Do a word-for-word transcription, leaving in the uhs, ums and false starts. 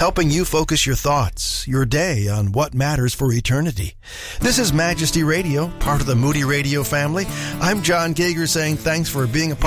helping you focus your thoughts, your day on what matters for eternity. This is Majesty Radio, part of the Moody Radio family. I'm John Geiger saying thanks for being a part